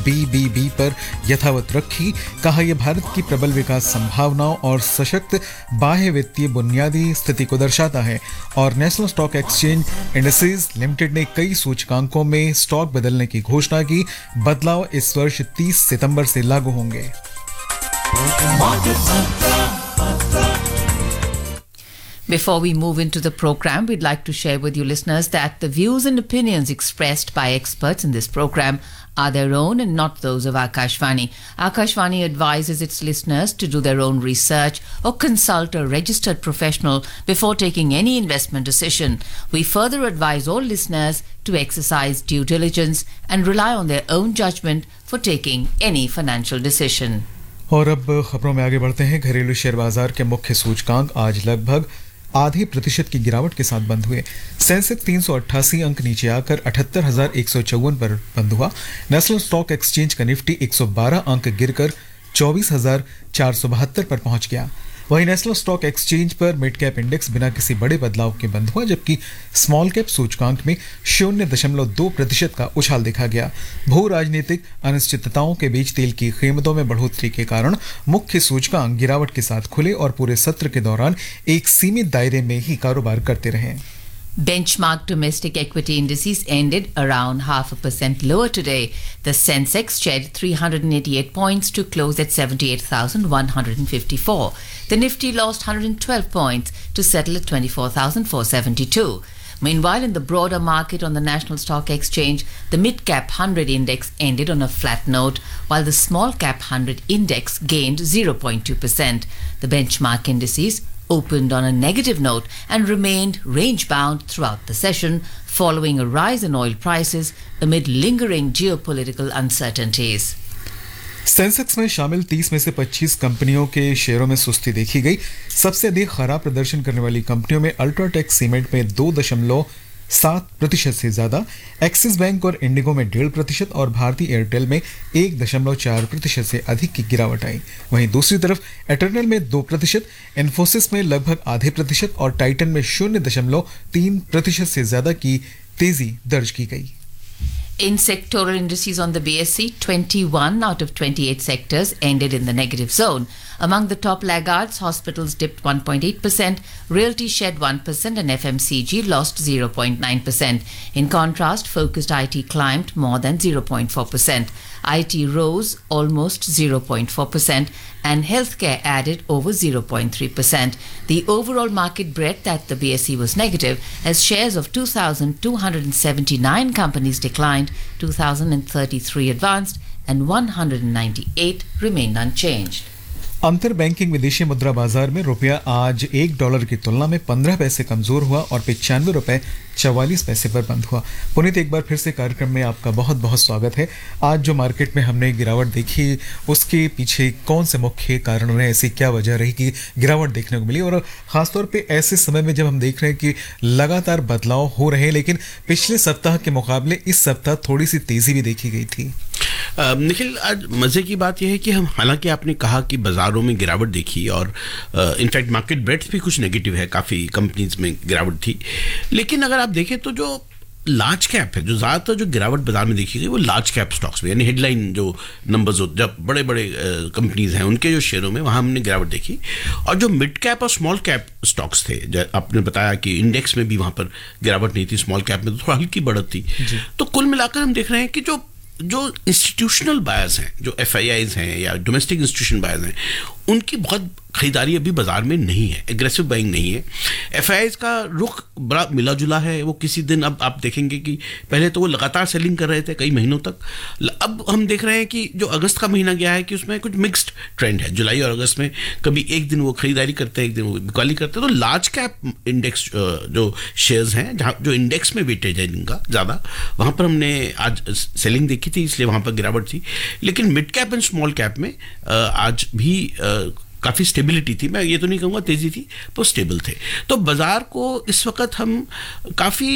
BBB पर यथावत रखी। कहा यह भारत की प्रबल विकास संभावनाओं और सशक्त बाह्य वित्तीय बुनियादी स्थिति को दर्शाता है। और national stock exchange industries limited ने कई सूचकांकों में स्टॉक बदलने की घोषणा की। बदलाव इस वर्ष 30 सितंबर से लागू होंगे। Before we move into the program, we'd like to share with you listeners that the views and opinions expressed by experts in this program are their own and not those of Akashvani. Akashvani advises its listeners to do their own research or consult a registered professional before taking any investment decision. We further advise all listeners to exercise due diligence and rely on their own judgment for taking any financial decision. और अब खबरों में आगे बढ़ते हैं। घरेलू share बाजार के मुख्य सूचकांक आज लगभग आधे प्रतिशत की गिरावट के साथ बंद हुए। सेंसेक्स 388 अंक नीचे आकर 78,154 पर बंद हुआ। नेशनल स्टॉक एक्सचेंज का निफ्टी 112 अंक गिरकर 24,472 पर पहुंच गया। वहीं नेशनल स्टॉक एक्सचेंज पर मिड कैप इंडेक्स बिना किसी बड़े बदलाव के बंद हुआ, जबकि स्मॉल कैप सूचकांक में 0.2% का उछाल देखा गया। भू राजनीतिक अनिश्चितताओं के बीच तेल की कीमतों में बढ़ोतरी के कारण मुख्य सूचकांक गिरावट के साथ खुले और पूरे सत्र के दौरान एक सीमित दायरे में ही कारोबार करते रहे। Benchmark domestic equity indices ended around 0.5% lower today. The Sensex shed 388 points to close at 78,154. The Nifty lost 112 points to settle at 24,472. Meanwhile, in the broader market on the National Stock Exchange, the Mid-Cap 100 Index ended on a flat note, while the Small-Cap 100 Index gained 0.2%. The benchmark indices opened on a negative note and remained range-bound throughout the session, following a rise in oil prices amid lingering geopolitical uncertainties. Sensex में शामिल 30 में से 25 कंपनियों के शेयरों में सुस्ती देखी गई। सबसे अधिक खराब प्रदर्शन करने वाली कंपनियों में अल्ट्राटेक सीमेंट में 2.7% से ज्यादा, एक्सिस बैंक और इंडिगो में 1.5% और भारतीय एयरटेल में 1.4% से अधिक की गिरावट आई। वहीं दूसरी तरफ एटर्नल में 2%, इन्फोसिस में लगभग 0.5% और टाइटन में 0.3% से ज्यादा की तेजी दर्ज की गई। In sectoral indices on the BSE, 21 out of 28 sectors ended in the negative zone. Among the top laggards, hospitals dipped 1.8%, realty shed 1% and FMCG lost 0.9%. In contrast, focused IT climbed more than 0.4%. IT rose almost 0.4% and healthcare added over 0.3%. The overall market breadth at the BSE was negative as shares of 2,279 companies declined, 2,033 advanced and 198 remained unchanged. अंतर banking विदेशी मुद्रा बाजार में रुपया आज $1 की तुलना में 15 पैसे कमजोर हुआ और 95 रुपए 44 पैसे पर बंद हुआ। पुनीत, एक बार फिर से कार्यक्रम में आपका बहुत बहुत स्वागत है। आज जो मार्केट में हमने गिरावट देखी, उसके पीछे कौन से मुख्य कारण रहे, ऐसी क्या वजह रही कि गिरावट देखने को मिली, और खासतौर पे ऐसे समय में जब हम देख रहे हैं कि लगातार बदलाव हो रहे हैं, लेकिन पिछले सप्ताह के मुकाबले इस सप्ताह थोड़ी सी तेजी भी देखी गई थी। निखिल, आज मजे की बात यह है कि हम, हालांकि आपने कहा कि बाजारों में गिरावट देखी और इनफैक्ट मार्केट ब्रेड्थ भी कुछ नेगेटिव है, काफ़ी कंपनीज में गिरावट थी, लेकिन अगर आप देखें तो जो लार्ज कैप है, जो ज़्यादातर जो गिरावट बाजार में देखी गई वो लार्ज कैप स्टॉक्स में, यानी हेडलाइन जो नंबर्स हो, जब बड़े बड़े कंपनीज हैं उनके जो शेयरों में, वहाँ हमने गिरावट देखी। और जो मिड कैप और स्मॉल कैप स्टॉक्स थे, आपने बताया कि इंडेक्स में भी वहाँ पर गिरावट नहीं थी, स्मॉल कैप में तो थोड़ा हल्की बढ़त थी। तो कुल मिलाकर हम देख रहे हैं कि जो इंस्टीट्यूशनल बायर्स हैं, जो FIIs हैं या डोमेस्टिक इंस्टीट्यूशन बायर्स हैं, उनकी बहुत खरीदारी अभी बाजार में नहीं है, एग्रेसिव बाइंग नहीं है। FIIs का रुख बड़ा मिला जुला है। वो किसी दिन, अब आप देखेंगे कि पहले तो वो लगातार सेलिंग कर रहे थे कई महीनों तक, अब हम देख रहे हैं कि जो अगस्त का महीना गया है कि उसमें कुछ मिक्स्ड ट्रेंड है। जुलाई और अगस्त में कभी एक दिन वो खरीदारी करते हैं, एक दिन वो बिकवाली करते हैं। तो लार्ज कैप इंडेक्स जो शेयर्स हैं, जहाँ जो इंडेक्स में वेटेज है इनका ज़्यादा, वहाँ पर हमने आज सेलिंग देखी थी, इसलिए वहाँ पर गिरावट थी। लेकिन mid cap and small cap में आज भी काफ़ी स्टेबिलिटी थी। मैं ये तो नहीं कहूँगा तेज़ी थी, पर स्टेबल थे। तो बाज़ार को इस वक्त हम काफ़ी,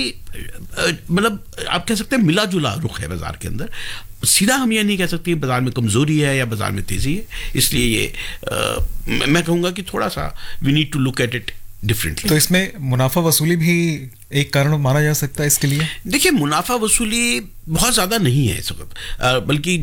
मतलब आप कह सकते हैं मिला जुला रुख है बाज़ार के अंदर। सीधा हम ये नहीं कह सकते बाज़ार में कमज़ोरी है या बाज़ार में तेज़ी है। इसलिए ये मैं कहूँगा कि थोड़ा सा we need to look at it differently. तो इसमें मुनाफा वसूली भी एक कारण माना जा सकता है इसके लिए? देखिए, मुनाफा वसूली बहुत ज़्यादा नहीं है इस वक्त, बल्कि